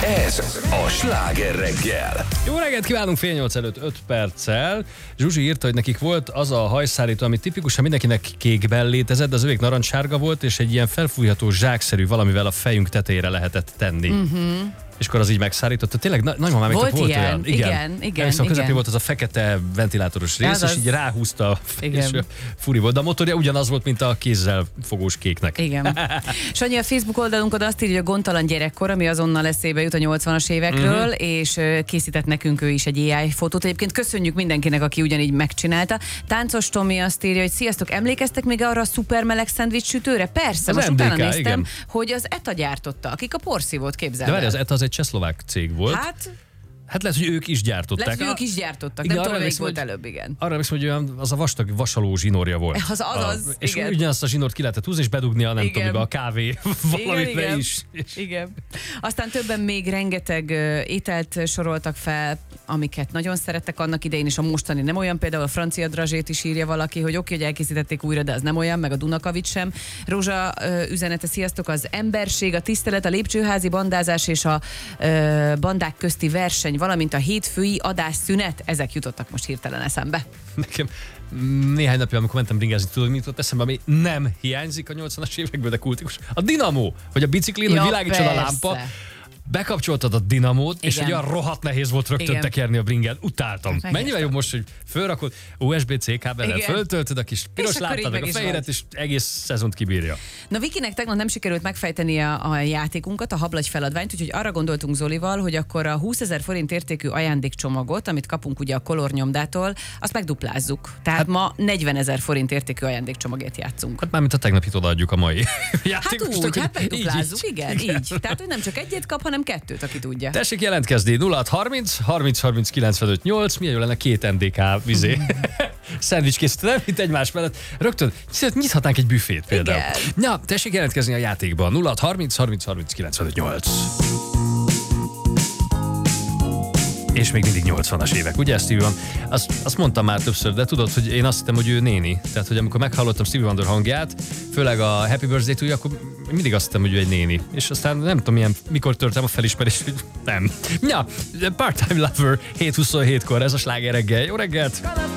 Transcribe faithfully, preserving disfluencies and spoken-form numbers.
Ez a Sláger reggel. Jó reggelt kívánunk, fél nyolc előtt öt perccel. Zsuzsi írta, hogy nekik volt az a hajszárító, ami tipikusan mindenkinek kékben létezett, de az övék narancssárga volt, és egy ilyen felfújható zsákszerű valamivel a fejünk tetejére lehetett tenni. Uh-huh. És akkor az így megszárította. Tényleg na- nagymamám volt, volt ilyen. olyan. Igen, igen, igen. Viszont közepén igen. volt az a fekete ventilátoros rész, az és így ráhúzta, igen. és furi volt. De a motorja ugyanaz volt, mint a kézzel fogós kéknek. Igen. Sanyi, a Facebook oldalunkon azt írja, hogy a gondtalan gyerekkor, ami azonnal eszébe jut a nyolcvanas évekről, uh-huh. és készített nekünk ő is egy á i fotót. Egyébként köszönjük mindenkinek, aki ugyanígy megcsinálta. Táncos Tomi azt írja, hogy sziasztok, emlékeztek még arra a szupermeleg szendvics sütőre? Persze, az most em dé ká, utána néztem, igen. hogy az ETA gyártotta, akik a porszívót képzelnek. De várj, az ETA az egy csehszlovák cég volt. Hát... Hát lehet, hogy ők is gyártották. Lehet, hogy ők is gyártottak, igen, nem tudom, melyik emlékszem, volt hogy, előbb, igen. Arra emlékszem, hogy olyan, az a vastag vasaló zsinórja volt. Az az, az a, és igen. ugyanazt a zsinórt ki lehetett húzni, és bedugni a nem Igen. tudom, mibe, a kávé valamibe is. Igen. Aztán többen még rengeteg uh, ételt soroltak fel, amiket nagyon szerettek annak idején, és a mostani nem olyan. Például a francia drazsét is írja valaki, hogy oké, hogy elkészítették újra, de az nem olyan, meg a Dunakavics sem. Rózsa uh, üzenete, sziasztok, az emberség, a tisztelet, a lépcsőházi bandázás és a uh, bandák közti verseny, valamint a hétfői adásszünet, ezek jutottak most hirtelen eszembe. Nekem néhány napja, amikor mentem bringázni, tudod, mit jutott eszembe, ami nem hiányzik a nyolcvanas évekből, de kultikus. A dinamó, hogy a biciklin, Ja, hogy világítson a persze. lámpa. Bekapcsoltad a dinamót, igen. És egy olyan rohadt nehéz volt rögtön igen. tekerni a bringát. Utáltam. Megértem. Mennyivel jobb most, hogy fölrakod u es bé cé kábellel, föltöltöd a kis piros lámpát, meg a fehéret, és egész szezont kibírja. Na, Vikinek tegnap nem sikerült megfejteni a, a játékunkat, a hablagy feladványt, úgyhogy arra gondoltunk Zolival, hogy akkor a húszezer forint értékű ajándékcsomagot, amit kapunk ugye a kolornyomdától, azt megduplázzuk. Tehát hát, ma negyvenezer forint értékű ajándékcsomagért játszunk. Hát mármint a tegnapit odaadjuk a mai Hát játékosnak. úgy, hát megduplázzuk, így, igen, igen, így. Tehát, hogy nem csak egyet kap, hanem kettőt, aki tudja. Tessék jelentkezni, nulla hat harminc harminc harminc kilencvenöt nyolc, milyen jó lenne két en dé ká vizé. Szendvics készíteni, mint egymás mellett. Rögtön nyithatnánk egy büfét például. Igen. Na, tessék jelentkezni a játékban, nulla hat harminc harminc harminc kilencvenöt nyolc. És még mindig nyolcvanas évek, ugye Stevie van? Azt, azt mondtam már többször, de tudod, hogy én azt hittem, hogy ő néni. Tehát, hogy amikor meghallottam Stevie Wonder hangját, főleg a Happy Birthday to You, akkor mindig azt hittem, hogy ő egy néni. És aztán nem tudom, milyen, mikor törtem a felismerés, hogy nem. Ja, Part-Time Lover hét huszonhétkor, ez a Sláger reggel. Jó reggelt!